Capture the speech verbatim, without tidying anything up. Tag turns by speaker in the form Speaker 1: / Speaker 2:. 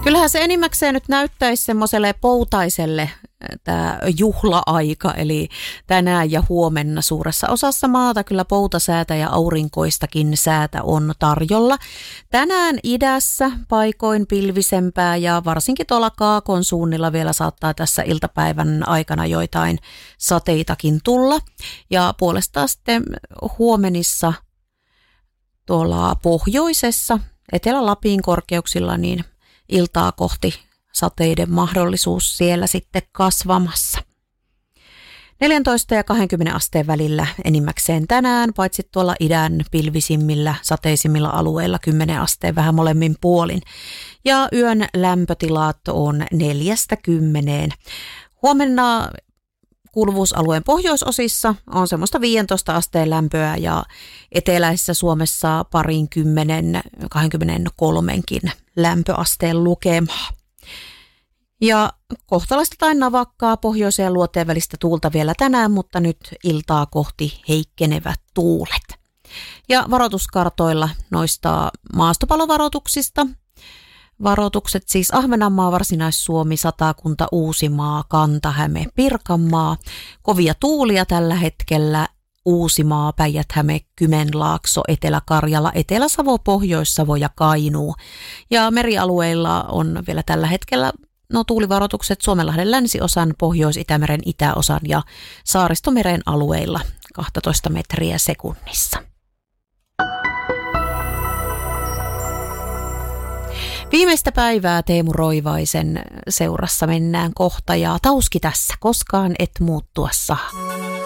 Speaker 1: Kyllähän se enimmäkseen nyt näyttäisi semmoiselle poutaiselle tämä juhla-aika, eli tänään ja huomenna suuressa osassa maata kyllä poutasäätä ja aurinkoistakin säätä on tarjolla. Tänään idässä paikoin pilvisempää ja varsinkin tuolla Kaakon suunnilla vielä saattaa tässä iltapäivän aikana joitain sateitakin tulla. Ja puolestaan sitten huomenissa tuolla pohjoisessa, Etelä-Lapin korkeuksilla, niin iltaa kohti sateiden mahdollisuus siellä sitten kasvamassa. neljäntoista ja kaksikymmentä asteen välillä enimmäkseen tänään, paitsi tuolla idän pilvisimmillä, sateisimmilla alueilla kymmenen asteen vähän molemmin puolin. Ja yön lämpötilat on neljästä kymmeneen. Huomenna kuuluvuusalueen pohjoisosissa on semmoista viidentoista asteen lämpöä ja eteläisessä Suomessa parin kymmenen, kaksikymmentäkolmenkin lämpöasteen lukemaa. Ja kohtalaista tai navakkaa pohjoisen ja luoteen välistä tuulta vielä tänään, mutta nyt iltaa kohti heikkenevät tuulet. Ja varoituskartoilla noista maastopalovaroituksista. Varoitukset siis Ahvenanmaa, Varsinais-Suomi, Satakunta, Uusimaa, Kanta-Häme, Pirkanmaa. Kovia tuulia tällä hetkellä. Uusimaa, Päijät-Häme, Kymenlaakso, Etelä-Karjala, Etelä-Savo, Pohjois-Savo ja Kainuu. Ja merialueilla on vielä tällä hetkellä no, tuulivaroitukset Suomenlahden länsiosan, Pohjois-Itämeren itäosan ja Saaristomeren alueilla kaksitoista metriä sekunnissa. Viimeistä päivää Teemu Roivaisen seurassa mennään kohta ja Tauski tässä, koskaan et muuttua saa.